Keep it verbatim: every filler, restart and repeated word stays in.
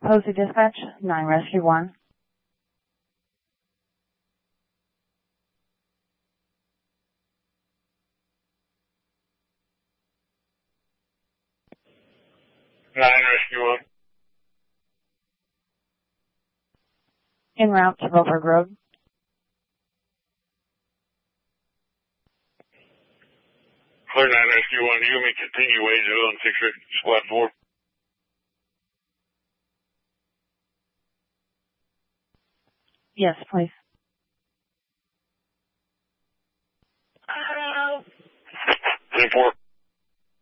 Posey Dispatch, nine Rescue one. nine Rescue one. En route to Roper Road. Clear nine Rescue one. You may continue ways on six Squad four. Yes, please.